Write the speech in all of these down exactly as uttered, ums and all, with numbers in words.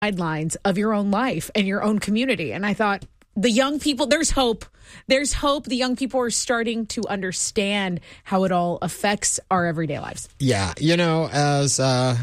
guidelines of your own life and your own community. And I thought, the young people, there's hope. There's hope. The young people are starting to understand how it all affects our everyday lives. Yeah. You know, as uh,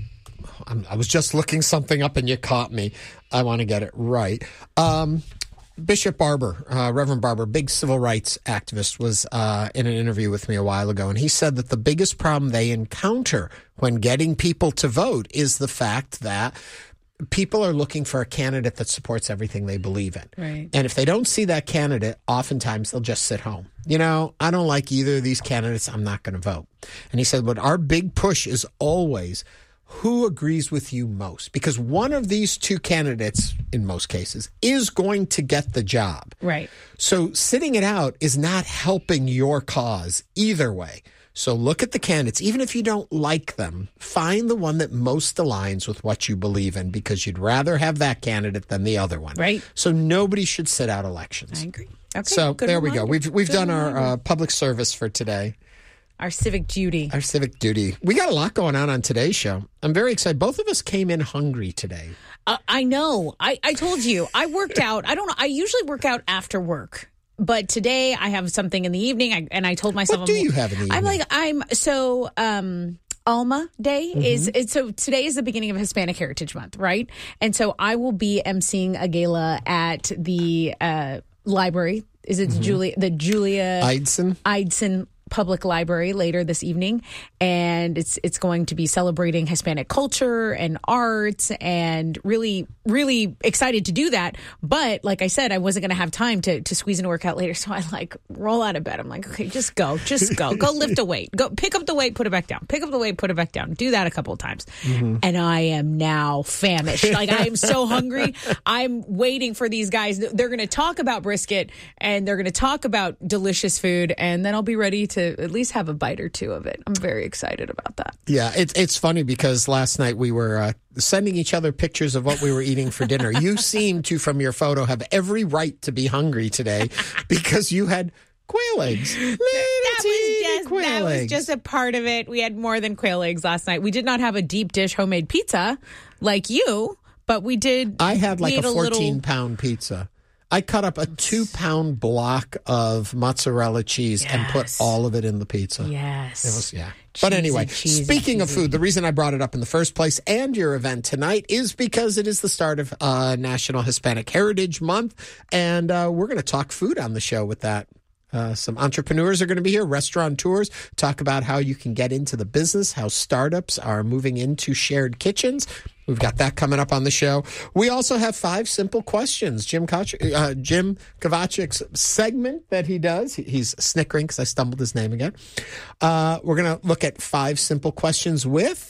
I'm, I was just looking something up and you caught me. I want to get it right. Um, Bishop Barber, uh, Reverend Barber, big civil rights activist, was uh, in an interview with me a while ago, and he said that the biggest problem they encounter when getting people to vote is the fact that people are looking for a candidate that supports everything they believe in. Right. And if they don't see that candidate, oftentimes they'll just sit home. You know, I don't like either of these candidates. I'm not going to vote. And he said, but our big push is always who agrees with you most? Because one of these two candidates, in most cases, is going to get the job. Right. So sitting it out is not helping your cause either way. So look at the candidates. Even if you don't like them, find the one that most aligns with what you believe in, because you'd rather have that candidate than the other one. Right. So nobody should sit out elections. I agree. Okay. So there reminder. we go. We've we've Good done reminder. our uh, public service for today. Our civic duty. Our civic duty. We got a lot going on on today's show. I'm very excited. Both of us came in hungry today. Uh, I know. I, I told you. I worked out. I don't know. I usually work out after work. But today I have something in the evening, I, and I told myself, What do you have in the evening? I'm like, I'm so um, Alma Day Mm-hmm. is it's so today is the beginning of Hispanic Heritage Month, right? And so I will be emceeing a gala at the uh, library. Is it Mm-hmm. Julia the Julia Eidson? Eidson Public Library later this evening, and it's it's going to be celebrating Hispanic culture and arts, and really really excited to do that. But like I said, I wasn't going to have time to to squeeze in a workout later, so I like roll out of bed. I'm like, okay, just go, just go, go lift a weight, go pick up the weight, put it back down, pick up the weight, put it back down. Do that a couple of times, mm-hmm. and I am now famished. Like I am so hungry. I'm waiting for these guys. They're going to talk about brisket and they're going to talk about delicious food, and then I'll be ready to. to at least have a bite or two of it. I'm very excited about that. Yeah, it's it's funny because last night we were uh, sending each other pictures of what we were eating for dinner. You seem to, from your photo, have every right to be hungry today because you had quail eggs. Little that was just quail that eggs. was just a part of it. We had more than quail eggs last night. We did not have a deep dish homemade pizza like you, but we did. I had like a fourteen a pound pizza. I cut up a two-pound block of mozzarella cheese yes. and put all of it in the pizza. Yes. It was, yeah. Cheesy, but anyway, cheesy, speaking cheesy. of food, the reason I brought it up in the first place and your event tonight is because it is the start of uh, National Hispanic Heritage Month, and uh, we're going to talk food on the show with that. Uh, some entrepreneurs are going to be here, restaurateurs, talk about how you can get into the business, how startups are moving into shared kitchens. We've got that coming up on the show. We also have five simple questions. Jim Koch- uh, Jim Kovachik's segment that he does. He's snickering because I stumbled his name again. Uh, we're going to look at five simple questions with...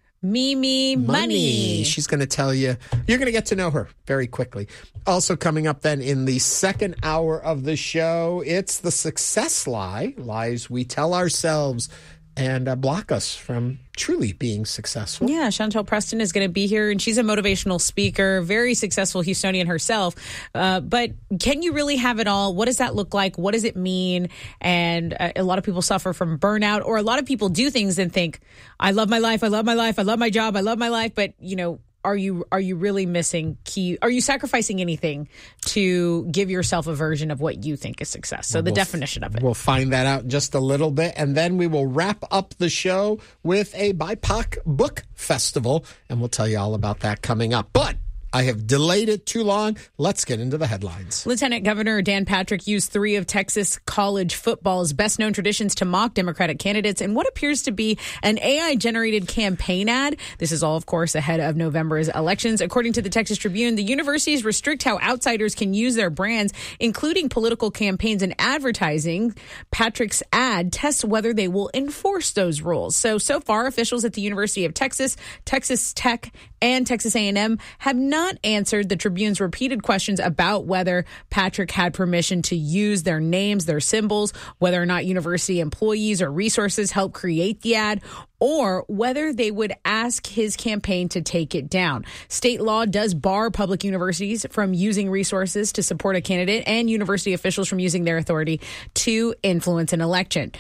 Mimi Money. Money. She's going to tell you. You're going to get to know her very quickly. Also coming up then in the second hour of the show, it's the success lie, lies we tell ourselves and uh, block us from truly being successful. Yeah, Chantel Preston is going to be here, and she's a motivational speaker, very successful Houstonian herself. Uh, but can you really have it all? What does that look like? What does it mean? And uh, a lot of people suffer from burnout, or a lot of people do things and think, I love my life, I love my life, I love my job, I love my life. But, you know, Are you are you really missing key? Are you sacrificing anything to give yourself a version of what you think is success? So well, the we'll definition of it. We'll find that out in just a little bit. And then we will wrap up the show with a B I P O C book festival. And we'll tell you all about that coming up. But I have delayed it too long. Let's get into the headlines. Lieutenant Governor Dan Patrick used three of Texas college football's best-known traditions to mock Democratic candidates in what appears to be an A I-generated campaign ad. This is all, of course, ahead of November's elections. According to the Texas Tribune, the universities restrict how outsiders can use their brands, including political campaigns and advertising. Patrick's ad tests whether they will enforce those rules. So, so far, officials at the University of Texas, Texas Tech, and Texas A and M have not answered the Tribune's repeated questions about whether Patrick had permission to use their names, their symbols, whether or not university employees or resources helped create the ad, or whether they would ask his campaign to take it down. State law does bar public universities from using resources to support a candidate and university officials from using their authority to influence an election.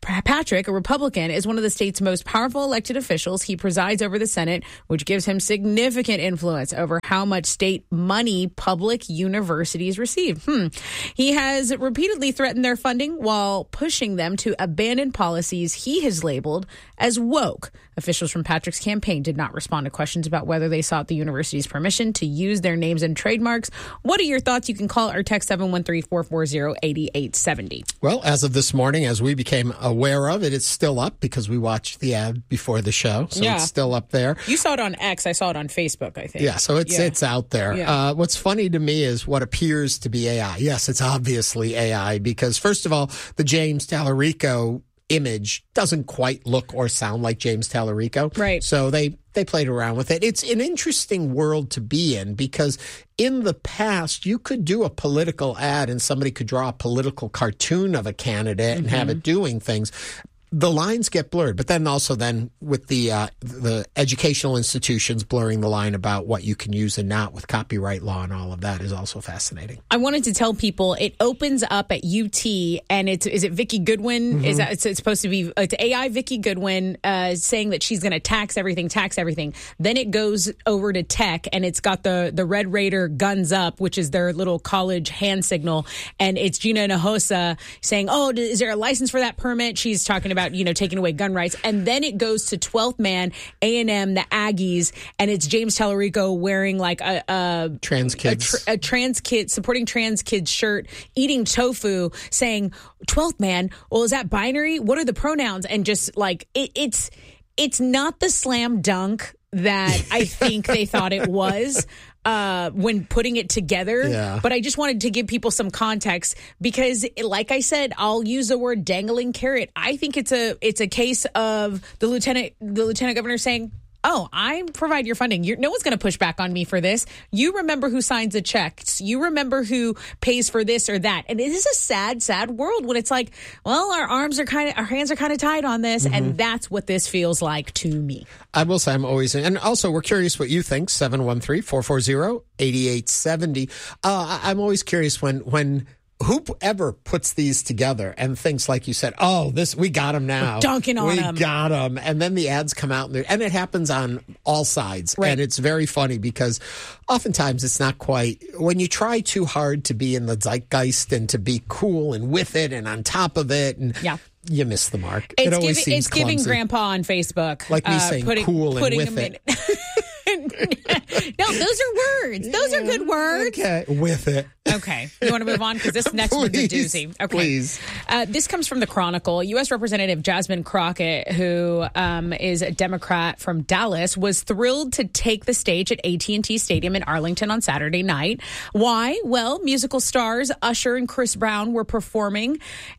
Patrick, a Republican, is one of the state's most powerful elected officials. He presides over the Senate, which gives him significant influence over how much state money public universities receive. Hmm. He has repeatedly threatened their funding while pushing them to abandon policies he has labeled as woke. Officials from Patrick's campaign did not respond to questions about whether they sought the university's permission to use their names and trademarks. What are your thoughts? You can call or text seven one three, four four zero, eight eight seven zero. Well, as of this morning, as we became aware of it, it's still up because we watched the ad before the show. So yeah. It's still up there. You saw it on X. I saw it on Facebook, I think. Yeah, so it's yeah. it's out there. Yeah. Uh, what's funny to me is what appears to be A I. Yes, it's obviously A I because, first of all, the James Tallarico image doesn't quite look or sound like James Tallarico. Right. So they, they played around with it. It's an interesting world to be in because in the past, you could do a political ad and somebody could draw a political cartoon of a candidate mm-hmm. and have it doing things. The lines get blurred, but then also then with the uh, the educational institutions blurring the line about what you can use and not with copyright law and all of that is also fascinating. I wanted to tell people it opens up at U T and it's is it Vicky Goodwin? Mm-hmm. Is that it's, it's supposed to be it's A I Vicky Goodwin uh, saying that she's going to tax everything, tax everything. Then it goes over to tech and it's got the the Red Raider guns up, which is their little college hand signal, and it's Gina Hinojosa saying, "Oh, is there a license for that permit?" She's talking about, you know, taking away gun rights. And then it goes to twelfth man, A and M, the Aggies, and it's James Tallarico wearing like a, a trans kids, a, tr- a trans kid, supporting trans kids shirt, eating tofu, saying twelfth man. Well, is that binary? What are the pronouns? And just like it, it's it's not the slam dunk that I think they thought it was. Uh, when putting it together. Yeah. But I just wanted to give people some context because, like I said, I'll use the word dangling carrot. I think it's a it's a case of the lieutenant the lieutenant governor saying, "Oh, I provide your funding. You're, no one's going to push back on me for this. You remember who signs the checks. You remember who pays for this or that." And it is a sad, sad world when it's like, well, our arms are kind of, our hands are kind of tied on this. Mm-hmm. And that's what this feels like to me. I will say I'm always, and also we're curious what you think, seven one three, four four zero, eight eight seven zero. Uh, I'm always curious when, when, whoever puts these together and thinks, like you said, oh, this we got them now. We're dunking on we them. We got them. And then the ads come out, and, and it happens on all sides. Right. And it's very funny because oftentimes it's not quite, when you try too hard to be in the zeitgeist and to be cool and with it and on top of it, and yeah. you miss the mark. It's it always giving, seems it's giving clumsy. Grandpa on Facebook. Like me uh, saying putting, cool and putting with him it. In. No, those are words. Those yeah, are good words. Okay, with it. Okay. You want to move on? Because this next please, one's a doozy. Okay. Please. Uh, this comes from the Chronicle. U S Representative Jasmine Crockett, who um, is a Democrat from Dallas, was thrilled to take the stage at A T and T Stadium in Arlington on Saturday night. Why? Well, musical stars Usher and Chris Brown were performing,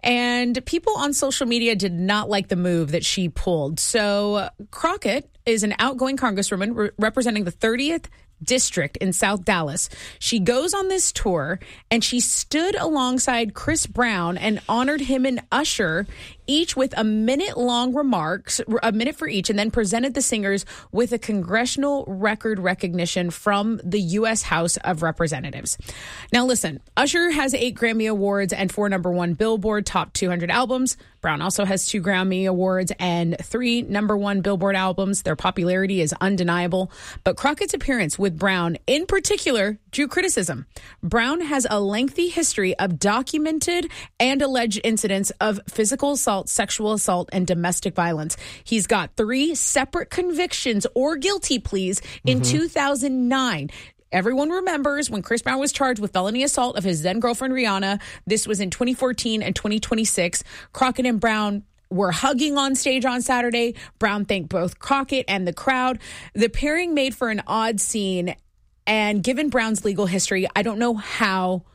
and people on social media did not like the move that she pulled. So Crockett is an outgoing congresswoman re- representing the thirtieth district in South Dallas. She goes on this tour and she stood alongside Chris Brown and honored him and Usher, each with a minute long remarks, a minute for each, and then presented the singers with a congressional record recognition from the U S House of Representatives. Now listen, Usher has eight Grammy Awards and four number one Billboard Top two hundred albums. Brown also has two Grammy Awards and three number one Billboard albums. Their popularity is undeniable. But Crockett's appearance with Brown in particular drew criticism. Brown has a lengthy history of documented and alleged incidents of physical assault, sexual assault, and domestic violence. He's got three separate convictions or guilty pleas in mm-hmm. two thousand nine. Everyone remembers when Chris Brown was charged with felony assault of his then girlfriend Rihanna. This was in twenty fourteen and twenty twenty-six. Crockett and Brown were hugging on stage on Saturday. Brown thanked both Crockett and the crowd. The pairing made for an odd scene, and given Brown's legal history, I don't know how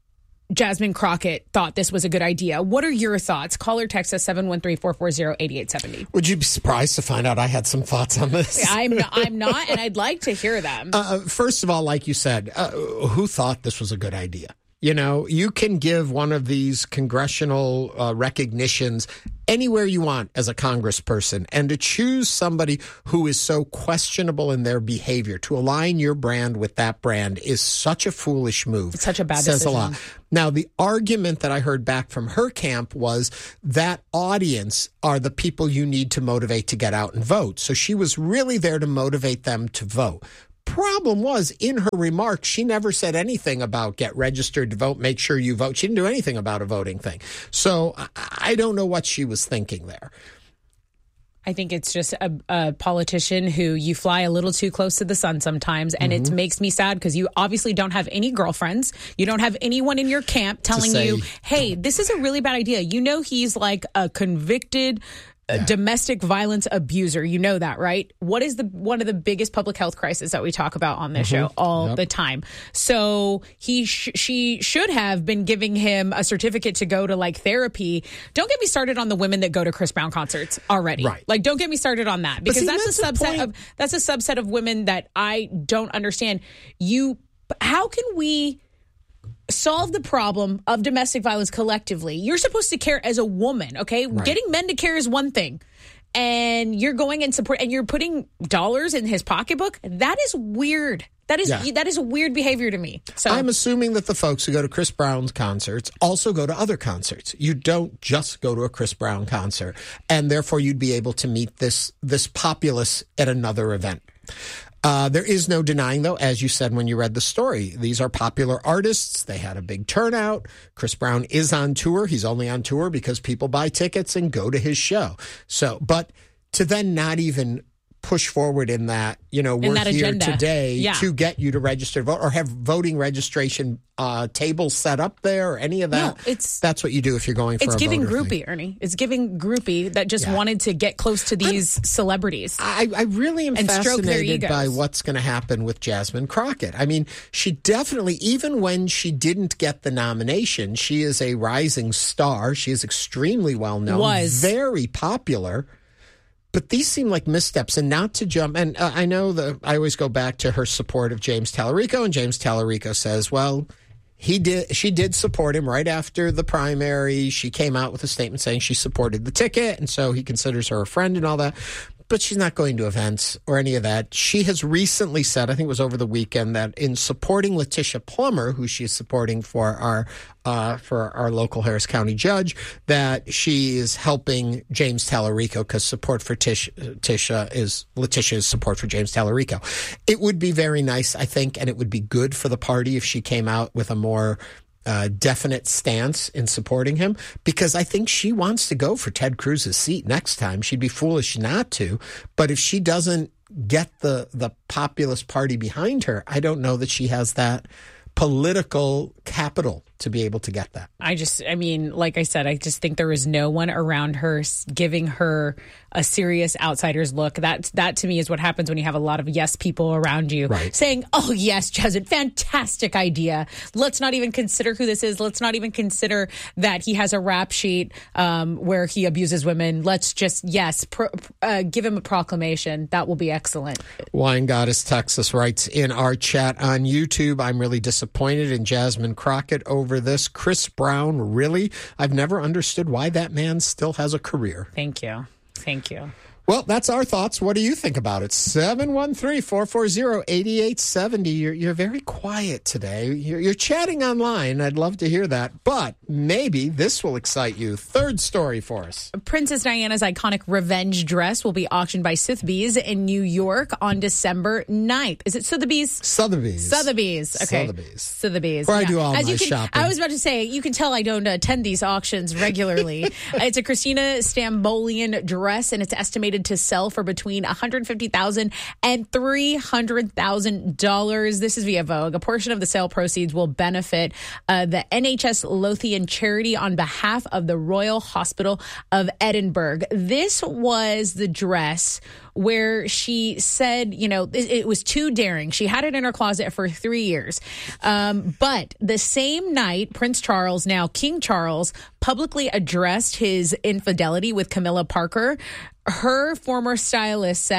Jasmine Crockett thought this was a good idea. What are your thoughts? Call or text us seven one three, four four zero, eight eight seven zero. Would you be surprised to find out I had some thoughts on this? I'm not, I'm not, and I'd like to hear them. Uh, first of all, like you said, uh, who thought this was a good idea? You know, you can give one of these congressional uh, recognitions anywhere you want as a congressperson, and to choose somebody who is so questionable in their behavior, to align your brand with that brand is such a foolish move. It's such a bad Says decision. a lot. Now, the argument that I heard back from her camp was that audience are the people you need to motivate to get out and vote. So she was really there to motivate them to vote. Problem was, in her remarks, she never said anything about get registered to vote, make sure you vote. She didn't do anything about a voting thing. So I don't know what she was thinking there. I think it's just a, a politician who you fly a little too close to the sun sometimes. And mm-hmm. it makes me sad because you obviously don't have any girlfriends. You don't have anyone in your camp telling say, you, hey, this is a really bad idea. You know, he's like a convicted Yeah. domestic violence abuser. You know that, right? What is the one of the biggest public health crises that we talk about on this mm-hmm. show all yep. the time? So he sh- she should have been giving him a certificate to go to like therapy. Don't get me started on the women that go to Chris Brown concerts already. Right. Like, don't get me started on that because see, that's, that's a subset of that's a subset of women that I don't understand. You, how can we solve the problem of domestic violence collectively? You're supposed to care as a woman, okay? Right. Getting men to care is one thing. And you're going and support and you're putting dollars in his pocketbook. That is weird. That is yeah. that is a weird behavior to me. So I'm assuming that the folks who go to Chris Brown's concerts also go to other concerts. You don't just go to a Chris Brown concert, and therefore you'd be able to meet this this populace at another event. Uh, there is no denying, though, as you said when you read the story, these are popular artists. They had a big turnout. Chris Brown is on tour. He's only on tour because people buy tickets and go to his show. So, but to then not even push forward in that, you know, we're here agenda. today yeah. to get you to register to vote or have voting registration uh, tables set up there or any of that. No, it's, That's what you do if you're going for it's a giving voter groupie, thing. Ernie. It's giving groupie that just Yeah. wanted to get close to these I'm, celebrities. I, I really am and fascinated by what's going to happen with Jasmine Crockett. I mean, she definitely, even when she didn't get the nomination, she is a rising star. She is extremely well known, Was. very popular. But these seem like missteps, and not to jump. And uh, I know that I always go back to her support of James Tallarico, and James Tallarico says, well, he did. She did support him right after the primary. She came out with a statement saying she supported the ticket, and so he considers her a friend and all that. But she's not going to events or any of that. She has recently said, I think it was over the weekend, that in supporting Letitia Plummer, who she's supporting for our uh, for our local Harris County judge, that she is helping James Tallarico because support for Tish, Tisha is Letitia's support for James Tallarico. It would be very nice, I think, and it would be good for the party if she came out with a more Uh, definite stance in supporting him, because I think she wants to go for Ted Cruz's seat next time. She'd be foolish not to. But if she doesn't get the the populist party behind her, I don't know that she has that political capital to be able to get that. I just, I mean, like I said, I just think there is no one around her giving her a serious outsider's look. That, that to me is what happens when you have a lot of yes people around you right. saying, oh, yes, Jasmine, fantastic idea. Let's not even consider who this is. Let's not even consider that he has a rap sheet um, where he abuses women. Let's just, yes, pro, uh, give him a proclamation. That will be excellent. Wine Goddess Texas writes in our chat on YouTube, I'm really disappointed in Jasmine Crockett over this. Chris Brown, really? I've never understood why that man still has a career. Thank you. Thank you. Well, that's our thoughts. What do you think about it? seven one three, four four zero, eight eight seven zero. You're, you're very quiet today. You're, you're chatting online. I'd love to hear that. But maybe this will excite you. Third story for us. Princess Diana's iconic revenge dress will be auctioned by Sotheby's in New York on December ninth. Is it Sotheby's? Sotheby's. Sotheby's. Okay. Sotheby's. Sotheby's. Where yeah. I do all As my you can, shopping. I was about to say, you can tell I don't attend these auctions regularly. It's a Christina Stambolian dress, and it's estimated to sell for between one hundred fifty thousand dollars and three hundred thousand dollars. This is via Vogue. A portion of the sale proceeds will benefit uh, the N H S Lothian charity on behalf of the Royal Hospital of Edinburgh. This was the dress where she said, you know, it, it was too daring. She had it in her closet for three years. Um, but the same night, Prince Charles, now King Charles, publicly addressed his infidelity with Camilla Parker. Her former stylist said,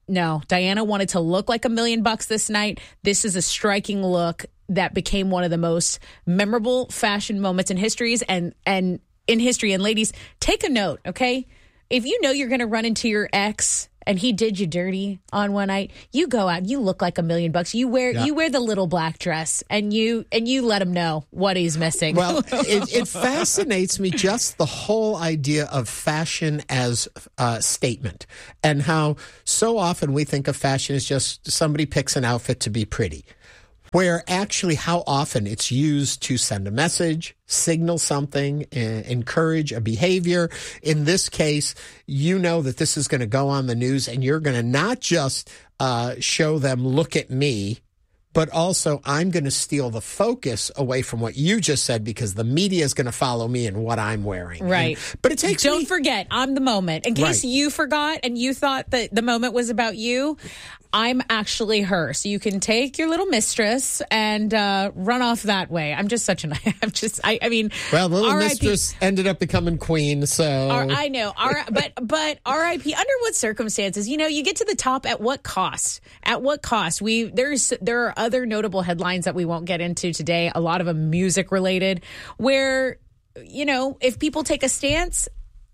no, Diana wanted to look like a million bucks this night. This is a striking look that became one of the most memorable fashion moments in histories and and in history. And ladies, take a note, okay? If you know you're going to run into your ex and he did you dirty on one night, you go out, you look like a million bucks. You wear yeah. you wear the little black dress and you and you let him know what he's missing. Well, it, it fascinates me just the whole idea of fashion as a statement and how so often we think of fashion as just somebody picks an outfit to be pretty. Where actually how often it's used to send a message, signal something, encourage a behavior. In this case, you know that this is going to go on the news and you're going to not just uh, show them, look at me, but also I'm going to steal the focus away from what you just said because the media is going to follow me and what I'm wearing. Right. And, but it takes Don't me- forget, I'm the moment. In case right. you forgot and you thought that the moment was about you, I'm actually her. So you can take your little mistress and uh, run off that way. I'm just such an, I'm just, I, I mean. Well, the little R I P mistress ended up becoming queen, so. R- I know. R- but, but R I P under what circumstances? You know, you get to the top at what cost? At what cost? We, there's, there are other notable headlines that we won't get into today, a lot of them music related, where, you know, if people take a stance,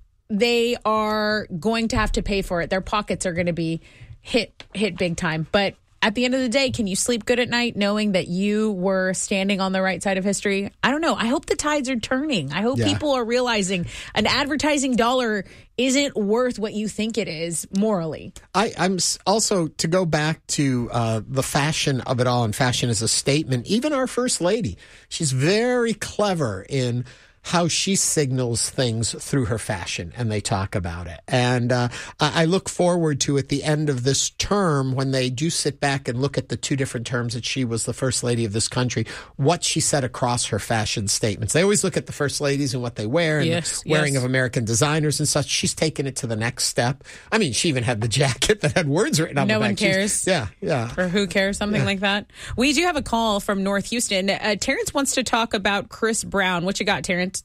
they are going to have to pay for it. Their pockets are going to be hit hit big time. But at the end of the day, can you sleep good at night knowing that you were standing on the right side of history? I don't know. I hope the tides are turning. I hope yeah. people are realizing an advertising dollar isn't worth what you think it is morally. I, I'm also, to go back to uh, the fashion of it all, and fashion as a statement, even our First Lady, she's very clever in how she signals things through her fashion, and they talk about it. And uh, I look forward to at the end of this term when they do sit back and look at the two different terms that she was the First Lady of this country, what she said across her fashion statements. They always look at the First Ladies and what they wear and yes, the wearing yes. of American designers and such. She's taken it to the next step. I mean, she even had the jacket that had words written on no the back. No one cares. She's, yeah, yeah. Or who cares, something yeah. like that. We do have a call from North Houston. Uh, Terrence wants to talk about Chris Brown. What you got, Terrence?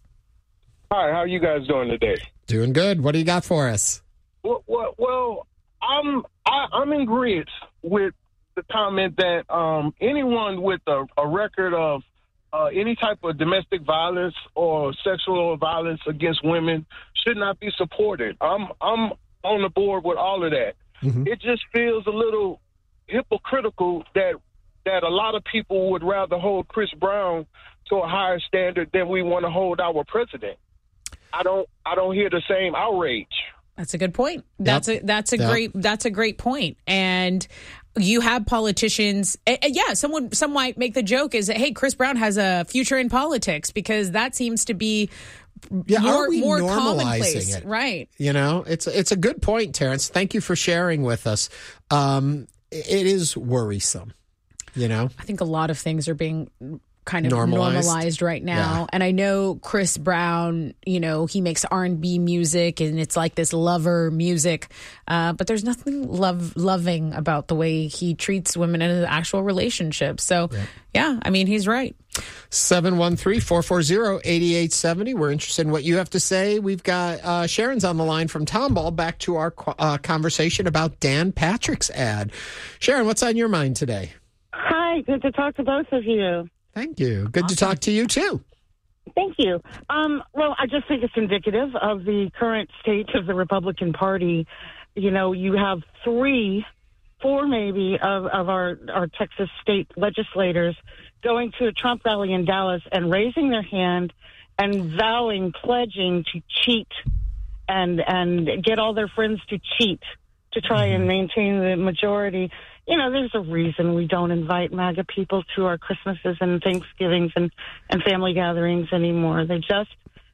Hi, how are you guys doing today? Doing good. What do you got for us? Well, well, well I'm I, I'm in agreement with the comment that um, anyone with a, a record of uh, any type of domestic violence or sexual violence against women should not be supported. I'm I'm on the board with all of that. Mm-hmm. It just feels a little hypocritical that that a lot of people would rather hold Chris Brown to a higher standard than we want to hold our president. I don't I don't hear the same outrage. That's a good point. That's yep. a that's a yep. great that's a great point. And you have politicians. Uh, yeah, someone some might make the joke is that, hey, Chris Brown has a future in politics because that seems to be yeah, more, are we more normalizing commonplace. It? Right. You know, it's it's a good point, Terrence. Thank you for sharing with us. Um, it is worrisome. You know, I think a lot of things are being kind of normalized, normalized right now. Yeah. And I know Chris Brown, you know, he makes R and B music and it's like this lover music. Uh, but there's nothing love loving about the way he treats women in an actual relationship. So, yeah, yeah I mean, he's right. seven one three, four four zero, eight eight seven zero. We're interested in what you have to say. We've got uh, Sharon's on the line from Tomball. Back to our uh, conversation about Dan Patrick's ad. Sharon, what's on your mind today? Hi, good to talk to both of you. Thank you. Good awesome. to talk to you, too. Thank you. Um, well, I just think it's indicative of the current state of the Republican Party. You know, you have three, four maybe, of, of our, our Texas state legislators going to a Trump rally in Dallas and raising their hand and vowing, pledging to cheat and, and get all their friends to cheat to try mm-hmm. and maintain the majority. You know, there's a reason we don't invite MAGA people to our Christmases and Thanksgivings and, and family gatherings anymore. They just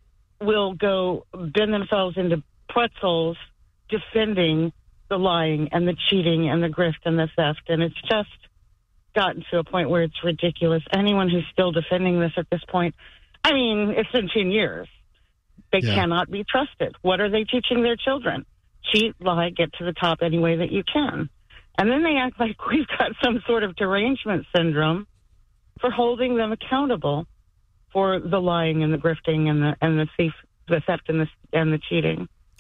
will go bend themselves into pretzels defending the lying and the cheating and the grift and the theft. And it's just gotten to a point where it's ridiculous. Anyone who's still defending this at this point, I mean, it's been ten years. They yeah. cannot be trusted. What are they teaching their children? Cheat, lie, get to the top any way that you can. And then they act like we've got some sort of derangement syndrome for holding them accountable for the lying and the grifting and the and the thief, the theft and the and the cheating.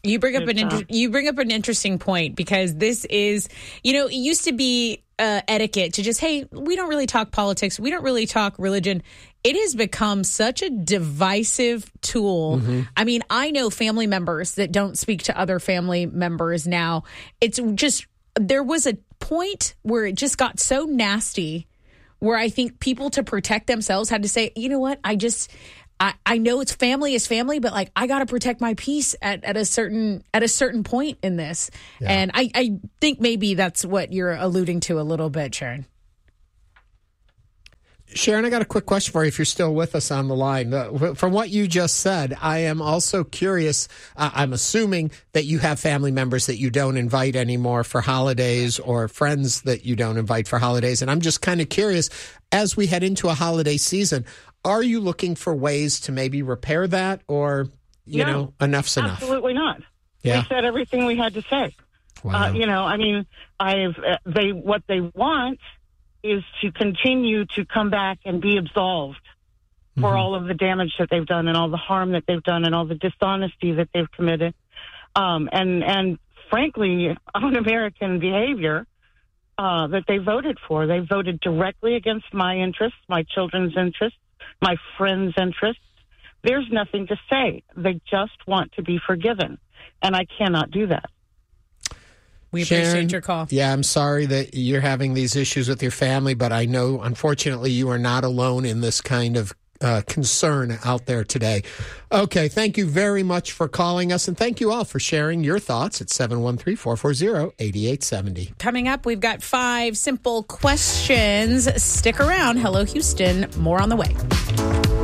You bring up an It's, uh, inter- you bring up an interesting point, because this is, you know, it used to be uh, etiquette to just, hey, we don't really talk politics, we don't really talk religion. It has become such a divisive tool. Mm-hmm. I mean, I know family members that don't speak to other family members now. It's just, there was a point where it just got so nasty, where I think people, to protect themselves, had to say, you know what, I just, I, I know it's family is family, but like, I got to protect my peace at, at a certain at a certain point in this. Yeah. And I, I think maybe that's what you're alluding to a little bit, Sharon. Sharon, I got a quick question for you if you're still with us on the line. Uh, from what you just said, I am also curious. Uh, I'm assuming that you have family members that you don't invite anymore for holidays, or friends that you don't invite for holidays. And I'm just kind of curious, as we head into a holiday season, are you looking for ways to maybe repair that, or, you no, know, enough's enough? Absolutely not. Yeah. We said everything we had to say. Wow. Uh, you know, I mean, I've uh, they what they want is to continue to come back and be absolved for mm-hmm. all of the damage that they've done, and all the harm that they've done, and all the dishonesty that they've committed, um, and and frankly, un-American behavior uh, that they voted for. They voted directly against my interests, my children's interests, my friends' interests. There's nothing to say. They just want to be forgiven, and I cannot do that. We Sharon, appreciate your call. Yeah, I'm sorry that you're having these issues with your family, but I know, unfortunately, you are not alone in this kind of uh, concern out there today. Okay, thank you very much for calling us, and thank you all for sharing your thoughts at seven one three, four four zero, eight eight seven zero. Coming up, we've got five simple questions. Stick around. Hello, Houston. More on the way.